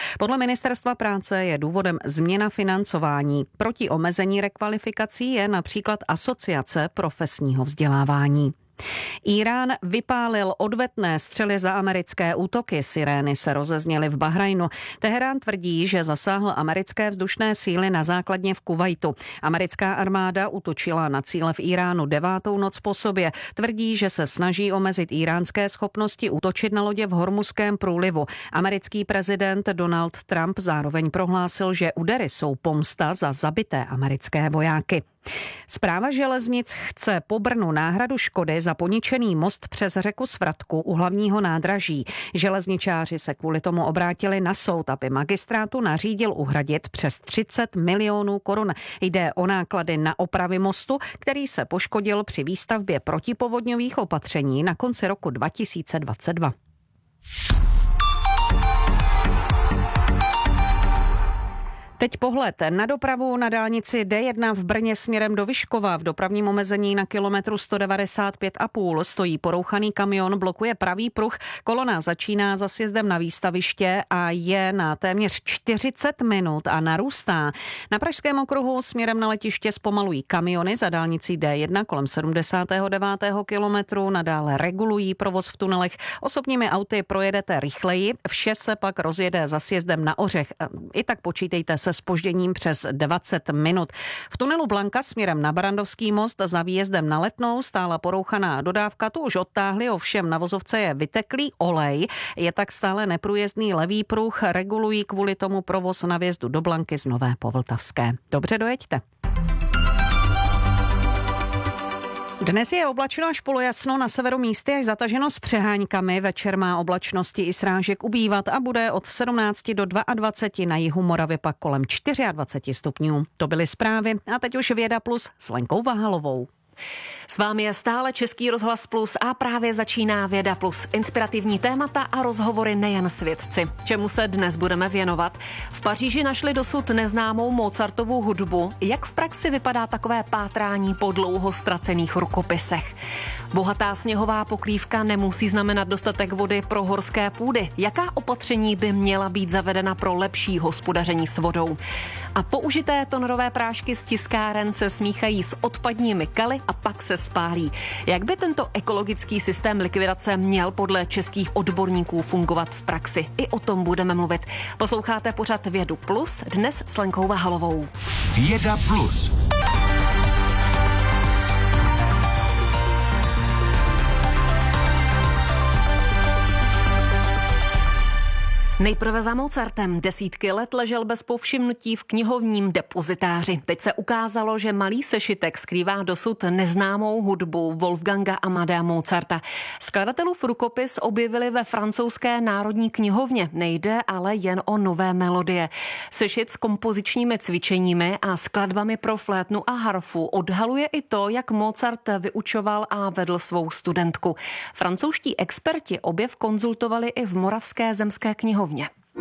Podle ministerstva práce je důvodem změna financování. Proti omezení rekvalifikací je například Asociace profesního vzdělávání. Írán vypálil odvetné střely za americké útoky. Sirény se rozezněly v Bahrajnu. Teherán tvrdí, že zasáhl americké vzdušné síly na základně v Kuvajtu. Americká armáda útočila na cíle v Iránu 9. noc po sobě. Tvrdí, že se snaží omezit íránské schopnosti útočit na lodě v Hormuzském průlivu. Americký prezident Donald Trump zároveň prohlásil, že údery jsou pomsta za zabité americké vojáky. Správa železnic chce po Brnu náhradu škody za poničený most přes řeku Svratku u hlavního nádraží. Železničáři se kvůli tomu obrátili na soud, aby magistrátu nařídil uhradit přes 30 milionů korun. Jde o náklady na opravy mostu, který se poškodil při výstavbě protipovodňových opatření na konci roku 2022. Teď pohled na dopravu na dálnici D1 v Brně směrem do Vyškova. V dopravním omezení na kilometru 195,5 stojí porouchaný kamion, blokuje pravý pruh. Kolona začíná za sjezdem na výstaviště a je na téměř 40 minut a narůstá. Na Pražském okruhu směrem na letiště zpomalují kamiony za dálnicí D1 kolem 79. kilometru. Nadále regulují provoz v tunelech. Osobními auty projedete rychleji, vše se pak rozjede za sjezdem na Ořech. I tak počítejte se zpožděním přes 20 minut. V tunelu Blanka směrem na Barandovský most za výjezdem na Letnou stála porouchaná dodávka, tu už odtáhli, ovšem na vozovce je vyteklý olej. Je tak stále neprůjezdný levý pruh, regulují kvůli tomu provoz na vjezdu do Blanky z Nové Povltavské. Dobře, dojeďte. Dnes je oblačno až polojasno, na severu místy až zataženo s přeháňkami. Večer má oblačnosti i srážek ubývat a bude od 17 do 22, na jihu Moravy pak kolem 24 stupňů. To byly zprávy a teď už Věda Plus s Lenkou Vahalovou. S vámi je stále Český rozhlas Plus a právě začíná Věda Plus. Inspirativní témata a rozhovory nejen s vědci. Čemu se dnes budeme věnovat? V Paříži našli dosud neznámou Mozartovu hudbu. Jak v praxi vypadá takové pátrání po dlouho ztracených rukopisech? Bohatá sněhová pokrývka nemusí znamenat dostatek vody pro horské půdy. Jaká opatření by měla být zavedena pro lepší hospodaření s vodou? A použité tonerové prášky z tiskáren se smíchají s odpadními kaly a pak se spálí. Jak by tento ekologický systém likvidace měl podle českých odborníků fungovat v praxi? I o tom budeme mluvit. Posloucháte pořad Vědu Plus, dnes s Lenkou Vahalovou. Věda Plus. Nejprve za Mozartem. Desítky let ležel bez povšimnutí v knihovním depozitáři. Teď se ukázalo, že malý sešitek skrývá dosud neznámou hudbu Wolfganga Amadea Mozarta. Skladatelův rukopis objevili ve francouzské národní knihovně. Nejde ale jen o nové melodie. Sešit s kompozičními cvičeními a skladbami pro flétnu a harfu odhaluje i to, jak Mozart vyučoval a vedl svou studentku. Francouzští experti objev konzultovali i v Moravské zemské knihovně.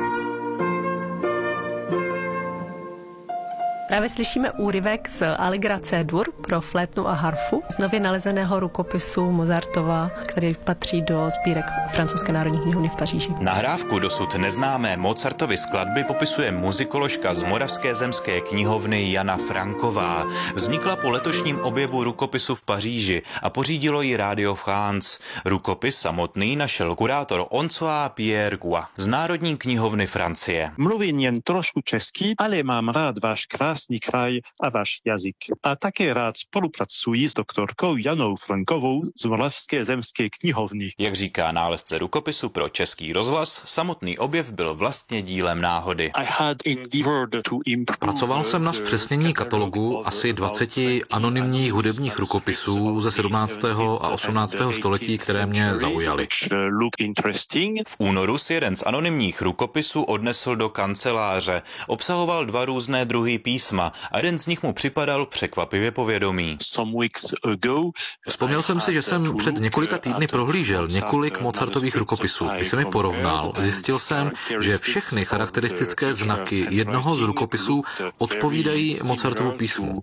Právě slyšíme úryvek z Allegra C-dur pro flétnu a harfu z nově nalezeného rukopisu Mozartova, který patří do sbírek francouzské národní knihovny v Paříži. Nahrávku dosud neznámé Mozartovy skladby popisuje muzikoložka z Moravské zemské knihovny Jana Franková. Vznikla po letošním objevu rukopisu v Paříži a pořídilo ji Radio France. Rukopis samotný našel kurátor Oncoa Pierre Gua z Národní knihovny Francie. Mluvím jen trošku česky, ale mám rád váš krásný kraj a váš jazyk. A také rád spolupracuji s doktorkou Janou Frankovou z Moravské zemské knihovny. Jak říká nálezce rukopisu pro Český rozhlas, samotný objev byl vlastně dílem náhody. Pracoval jsem na zpřesnění katalogu asi 20 anonymních hudebních rukopisů ze 17. a 18. století, které mě zaujaly. V únoru si jeden z anonymních rukopisů odnesl do kanceláře. Obsahoval 2 různé druhy písní. písma a jeden z nich mu připadal překvapivě povědomý. Vzpomněl jsem si, že jsem před několika týdny prohlížel několik Mozartových rukopisů. Když jsem je porovnal, zjistil jsem, že všechny charakteristické znaky jednoho z rukopisů odpovídají Mozartovu písmu.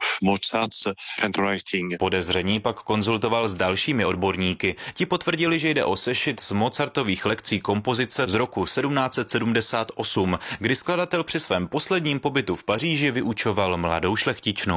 Podezření pak konzultoval s dalšími odborníky. Ti potvrdili, že jde o sešit z Mozartových lekcí kompozice z roku 1778, kdy skladatel při svém posledním pobytu v Paříži vyučoval mladou šlechtičnu.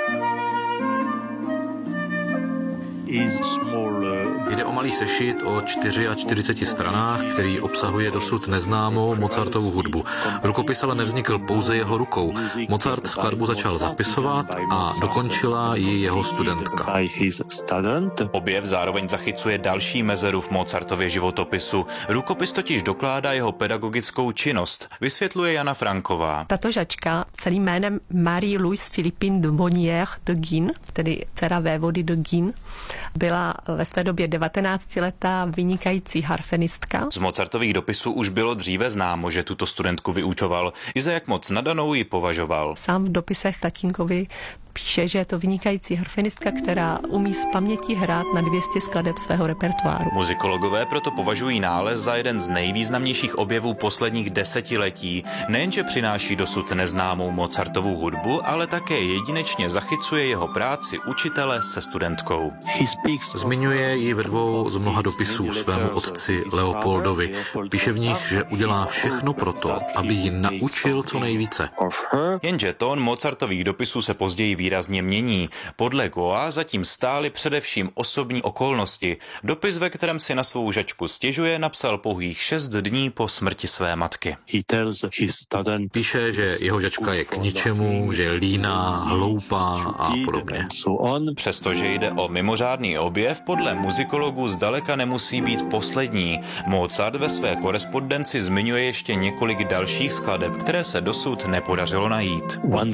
Jde o malý sešit o 44 stranách, který obsahuje dosud neznámou Mozartovu hudbu. Rukopis ale nevznikl pouze jeho rukou. Mozart skladbu začal zapisovat a dokončila ji jeho studentka. Objev zároveň zachycuje další mezeru v Mozartově životopisu. Rukopis totiž dokládá jeho pedagogickou činnost, vysvětluje Jana Franková. Tato žačka celým jménem Marie-Louise Philippine de Bonnière de Guin, tedy dcera vévody de Guin, byla ve své době 19letá vynikající harfenistka. Z Mozartových dopisů už bylo dříve známo, že tuto studentku vyučoval, i za jak moc nadanou ji považoval. Sám v dopisech tatínkovi píše, že je to vynikající harfenistka, která umí z paměti hrát na 200 skladeb svého repertoáru. Muzikologové proto považují nález za jeden z nejvýznamnějších objevů posledních desetiletí. Nejenže přináší dosud neznámou Mozartovu hudbu, ale také jedinečně zachycuje jeho práci učitele se studentkou. Zmiňuje ji ve dvou z mnoha dopisů svému otci Leopoldovi. Píše v nich, že udělá všechno proto, aby ji naučil co nejvíce. Jenže tón Mozartových dopisů se později výrazně mění. Podle Goa zatím stály především osobní okolnosti. Dopis, ve kterém si na svou žačku stěžuje, napsal pouhých 6 dní po smrti své matky. Píše, že jeho žačka je k ničemu, že je líná, hloupá a podobně. Přestože jde o mimořádný objev, podle muzikologů zdaleka nemusí být poslední. Mozart ve své korespondenci zmiňuje ještě několik dalších skladeb, které se dosud nepodařilo najít.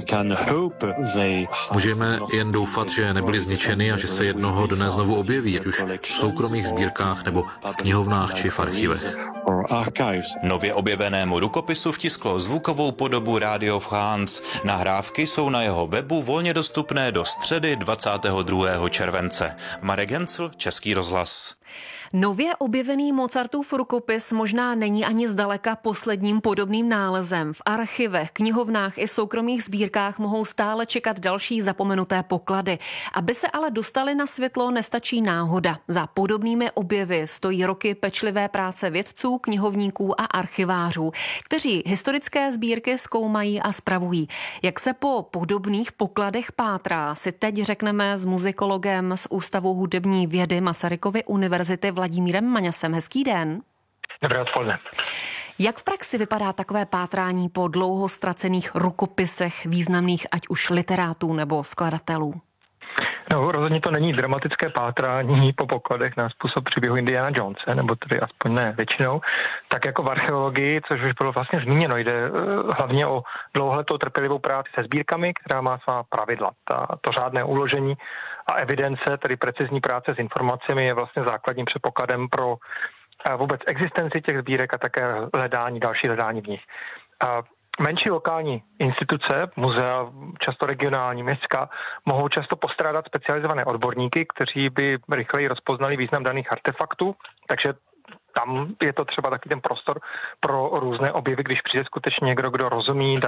Můžeme jen doufat, že nebyly zničeny a že se jednoho dne znovu objeví, ať už v soukromých sbírkách nebo v knihovnách či v archivech. Nově objevenému rukopisu vtisklo zvukovou podobu Radio France. Nahrávky jsou na jeho webu volně dostupné do středy 22. července. Marek Hencl, Český rozhlas. Nově objevený Mozartův rukopis možná není ani zdaleka posledním podobným nálezem. V archivech, knihovnách i soukromých sbírkách mohou stále čekat další zapomenuté poklady. Aby se ale dostali na světlo, nestačí náhoda. Za podobnými objevy stojí roky pečlivé práce vědců, knihovníků a archivářů, kteří historické sbírky zkoumají a spravují. Jak se po podobných pokladech pátrá, si teď řekneme s muzikologem z Ústavu hudební vědy Masarykovy univerzity Vladimírem Maňasem. Hezký den. Dobré odpoledne. Jak v praxi vypadá takové pátrání po dlouho ztracených rukopisech významných ať už literátů nebo skladatelů? No, rozhodně to není dramatické pátrání po pokladech na způsob příběhu Indiana Jonese, nebo tedy aspoň ne většinou. Tak jako v archeologii, což už bylo vlastně zmíněno, jde hlavně o dlouholetou trpělivou práci se sbírkami, která má svá pravidla. To řádné uložení a evidence, tedy precizní práce s informacemi, je vlastně základním předpokladem pro vůbec existenci těch sbírek a také další hledání v nich. Menší lokální instituce, muzea, často regionální, městská, mohou často postrádat specializované odborníky, kteří by rychleji rozpoznali význam daných artefaktů, takže tam je to třeba taky ten prostor pro různé objevy, když přijde skutečně někdo, kdo rozumí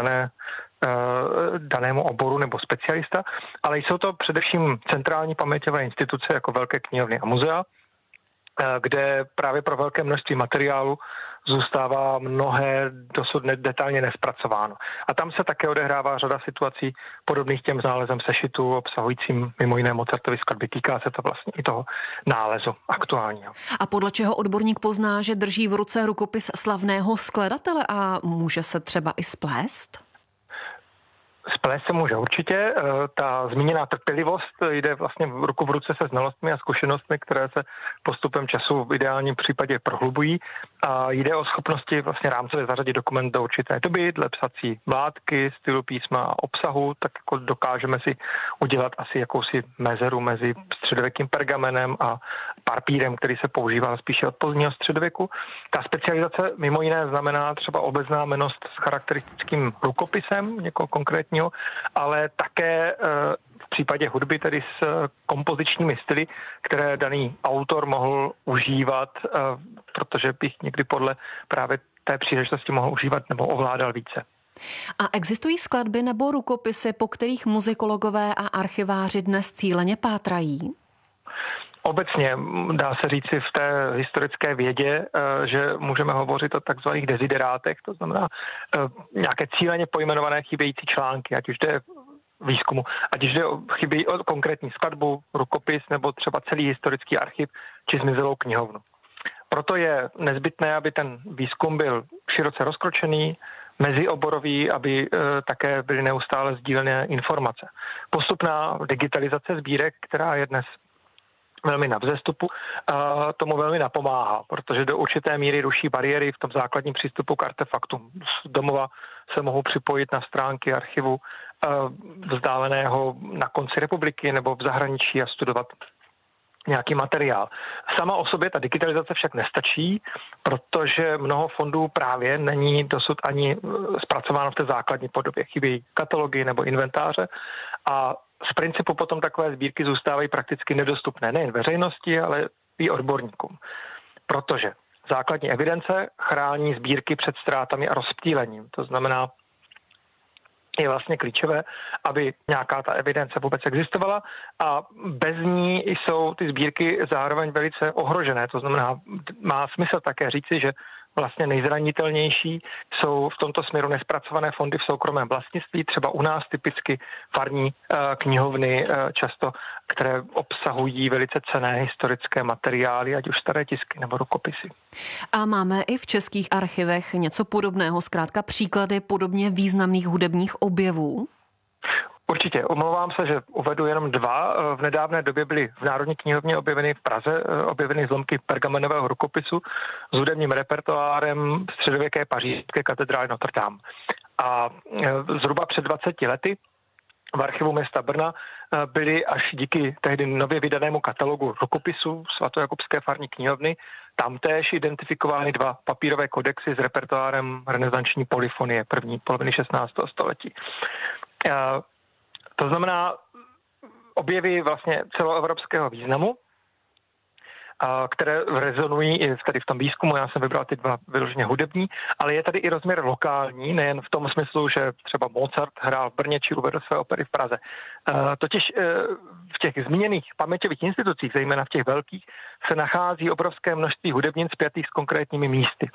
danému oboru nebo specialista, ale jsou to především centrální paměťové instituce jako velké knihovny a muzea, kde právě pro velké množství materiálu zůstává mnohé dosud detailně nespracováno. A tam se také odehrává řada situací podobných těm nálezem sešitu, obsahujícím mimo jiné Mozartovy skladby. Týká se to vlastně i toho nálezu aktuálního. A podle čeho odborník pozná, že drží v ruce rukopis slavného skladatele a může se třeba i splést? Splést se může určitě. Ta zmíněná trpělivost jde vlastně ruku v ruce se znalostmi a zkušenostmi, které se postupem času v ideálním případě prohlubují. A jde o schopnosti vlastně rámcově zařadit dokument do určité doby, dle psací vládky, stylu písma a obsahu, tak jako dokážeme si udělat asi jakousi mezeru mezi středověkým pergamenem a papírem, který se používal spíše od pozdního středověku. Ta specializace mimo jiné znamená třeba obeznámenost s charakteristickým rukopisem někoho konkrétního kompozitního, ale také v případě hudby tedy s kompozičními styly, které daný autor mohl užívat, protože bych někdy podle právě té příležitosti mohl užívat nebo ovládal více. A existují skladby nebo rukopisy, po kterých muzikologové a archiváři dnes cíleně pátrají? Obecně dá se říci v té historické vědě, že můžeme hovořit o takzvaných deziderátech, to znamená nějaké cíleně pojmenované chybějící články, ať už jde výzkumu, ať už jde o konkrétní skladbu, rukopis nebo třeba celý historický archiv či zmizelou knihovnu. Proto je nezbytné, aby ten výzkum byl široce rozkročený, mezioborový, aby také byly neustále sdílené informace. Postupná digitalizace sbírek, která je dnes velmi na vzestupu, tomu velmi napomáhá, protože do určité míry ruší bariéry v tom základním přístupu k artefaktům. Z domova se mohou připojit na stránky archivu vzdáleného na konci republiky nebo v zahraničí a studovat nějaký materiál. Sama o sobě ta digitalizace však nestačí, protože mnoho fondů právě není dosud ani zpracováno v té základní podobě. Chybějí katalogy nebo inventáře a z principu potom takové sbírky zůstávají prakticky nedostupné nejen veřejnosti, ale i odborníkům. Protože základní evidence chrání sbírky před ztrátami a rozptýlením. To znamená, je vlastně klíčové, aby nějaká ta evidence vůbec existovala a bez ní jsou ty sbírky zároveň velice ohrožené. To znamená, má smysl také říci, že vlastně nejzranitelnější jsou v tomto směru nespracované fondy v soukromém vlastnictví, třeba u nás typicky farní knihovny často, které obsahují velice cenné historické materiály, ať už staré tisky nebo rukopisy. A máme i v českých archivech něco podobného, zkrátka příklady podobně významných hudebních objevů? Určitě. Omlouvám se, že uvedu jenom dva. V nedávné době byly v Národní knihovně objeveny v Praze objeveny zlomky pergamenového rukopisu s hudebním repertoárem středověké pařížské katedrály Notre Dame. A zhruba před 20 lety v archivu města Brna byly až díky tehdy nově vydanému katalogu rukopisů svatojakubské farní knihovny tamtéž identifikovány dva papírové kodexy s repertoárem renesanční polyfonie první poloviny 16. století. To znamená objevy vlastně celoevropského významu, které rezonují i tady v tom výzkumu. Já jsem vybral ty dva vyloženě hudební, ale je tady i rozměr lokální, nejen v tom smyslu, že třeba Mozart hrál v Brně či uvedl své opery v Praze. Totiž v těch zmíněných paměťových institucích, zejména v těch velkých, se nachází obrovské množství hudebnin spjatých s konkrétními místy.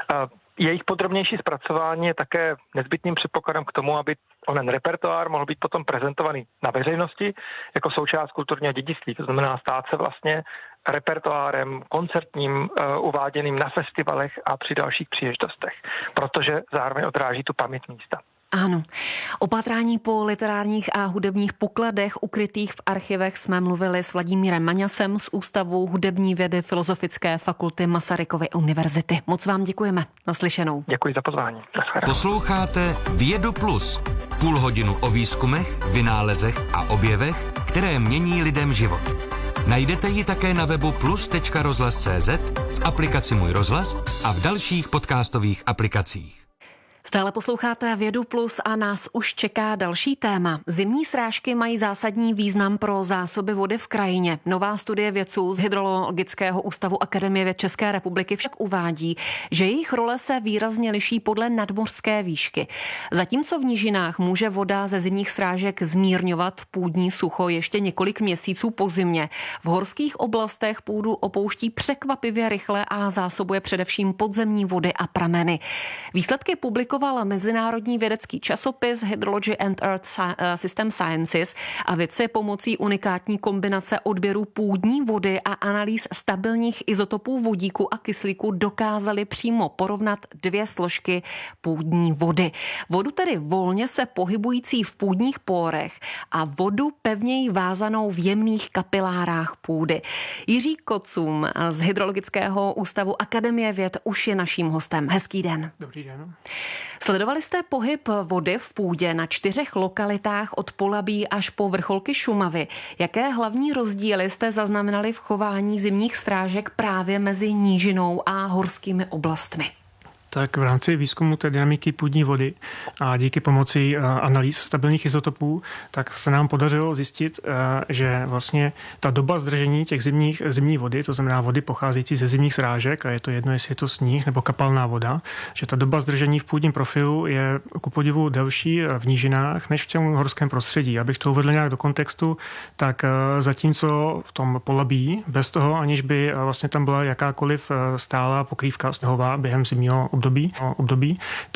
Jejich podrobnější zpracování je také nezbytným předpokladem k tomu, aby onen repertoár mohl být potom prezentovaný na veřejnosti jako součást kulturního dědictví. To znamená stát se vlastně repertoárem koncertním, uváděným na festivalech a při dalších příležitostech, protože zároveň odráží tu paměť místa. Ano. O pátrání po literárních a hudebních pokladech ukrytých v archivech jsme mluvili s Vladimírem Maňasem z Ústavu hudební vědy Filozofické fakulty Masarykovy univerzity. Moc vám děkujeme. Naslyšenou. Děkuji za pozvání. Posloucháte Vědu Plus. Půl hodinu o výzkumech, vynálezech a objevech, které mění lidem život. Najdete ji také na webu plus.rozhlas.cz, v aplikaci Můj rozhlas a v dalších podcastových aplikacích. Stále posloucháte Vědu Plus a nás už čeká další téma. Zimní srážky mají zásadní význam pro zásoby vody v krajině. Nová studie vědců z Hydrologického ústavu Akademie věd České republiky však uvádí, že jejich role se výrazně liší podle nadmořské výšky. Zatímco v nížinách může voda ze zimních srážek zmírňovat půdní sucho ještě několik měsíců po zimě, v horských oblastech půdu opouští překvapivě rychle a zásobuje především podzemní vody a prameny. Výsledky publikoval mezinárodní vědecký časopis Hydrology and Earth System Sciences a vědci pomocí unikátní kombinace odběrů půdní vody a analýz stabilních izotopů vodíku a kyslíku dokázali přímo porovnat dvě složky půdní vody. Vodu tedy volně se pohybující v půdních pórech a vodu pevněji vázanou v jemných kapilárách půdy. Jiří Kocum z Hydrologického ústavu Akademie věd už je naším hostem. Hezký den. Dobrý den. Sledovali jste pohyb vody v půdě na 4 lokalitách od Polabí až po vrcholky Šumavy. Jaké hlavní rozdíly jste zaznamenali v chování zimních srážek právě mezi nížinou a horskými oblastmi? tak v rámci výzkumu té dynamiky půdní vody a díky pomoci analýz stabilních izotopů, tak se nám podařilo zjistit, že vlastně ta doba zdržení těch zimní vody, to znamená vody pocházející ze zimních srážek, a je to jedno, jestli je to sníh nebo kapalná voda, že ta doba zdržení v půdním profilu je ku podivu delší v nížinách než v tom horském prostředí. Abych to uvedl nějak do kontextu, tak zatímco v tom Polabí, bez toho, aniž by vlastně tam byla jakákoliv stálá pokrývka sněhová během zimního období,